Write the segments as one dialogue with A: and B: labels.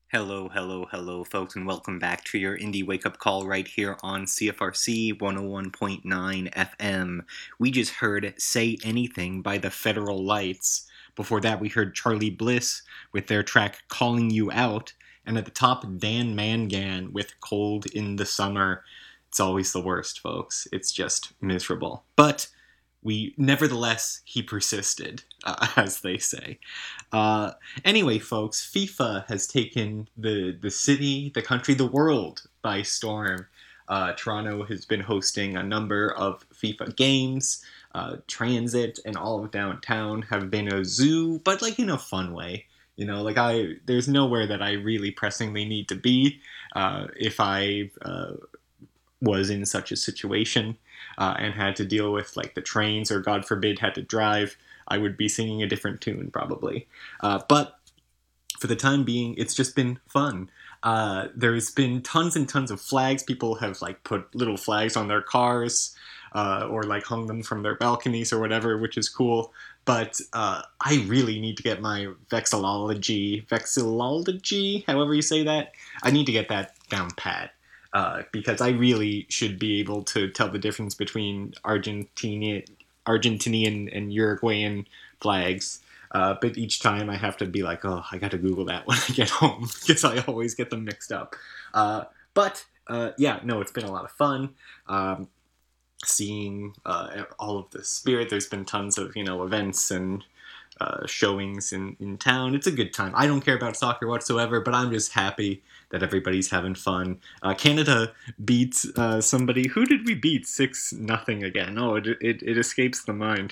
A: Hello, hello, hello, folks, and welcome back to your Indie Wake Up Call right here on CFRC 101.9 FM. We just heard Say Anything by the Federal Lights. Before that, we heard Charlie Bliss with their track Calling You Out. And at the top, Dan Mangan with Cold in the Summer. It's always the worst, folks. It's just miserable. But nevertheless, he persisted, as they say. Uh, anyway, folks, FIFA has taken the city, the country, the world by storm. Toronto has been hosting a number of FIFA games. Transit and all of downtown have been a zoo, but like in a fun way. There's nowhere that I really pressingly need to be if I was in such a situation and had to deal with like the trains or God forbid had to drive. I would be singing a different tune probably. But for the time being, it's just been fun. There's been tons and tons of flags. People have like put little flags on their cars or like hung them from their balconies or whatever, which is cool. But I really need to get my vexillology, however you say that. I need to get that down pat. Because I really should be able to tell the difference between Argentinian and Uruguayan flags. But each time I have to be like, oh, I got to Google that when I get home because I always get them mixed up. It's been a lot of fun. Seeing all of the spirit. There's been tons of events and showings in town. It's a good time. I don't care about soccer whatsoever, but I'm just happy that everybody's having fun. Canada beats somebody. Who did we beat? 6-0 again. Oh, it escapes the mind.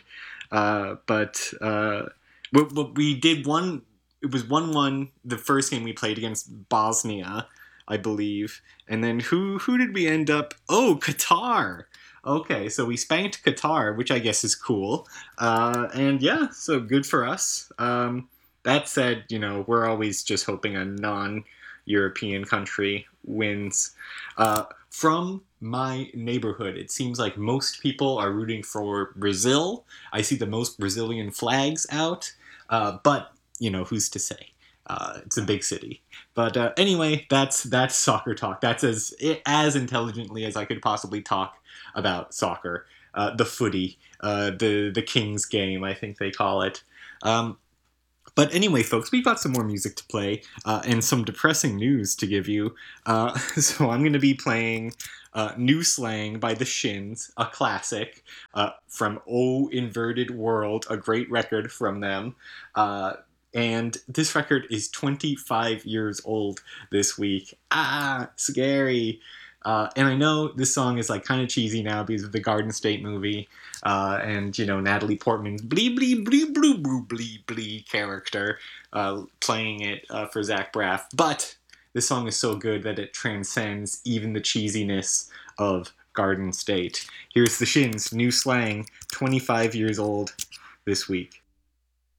A: We did one. It was 1-1 the first game we played against Bosnia, I believe. And then who did we end up? Oh, Qatar. Okay, so we spanked Qatar, which I guess is cool. So good for us. That said, we're always just hoping a non-European country wins. From my neighborhood, it seems like most people are rooting for Brazil. I see the most Brazilian flags out, but who's to say? It's a big city. But anyway, that's soccer talk. That's as intelligently as I could possibly talk about soccer. The footy, the King's game, I think they call it. But anyway, folks, we've got some more music to play and some depressing news to give you. So I'm going to be playing New Slang by The Shins, a classic from Oh Inverted World, a great record from them. And this record is 25 years old this week. Scary. And I know this song is like kind of cheesy now because of the Garden State movie and Natalie Portman's blee blee blee blue blue blee blee character playing it for Zach Braff. But this song is so good that it transcends even the cheesiness of Garden State. Here's The Shins, New Slang, 25 years old this week.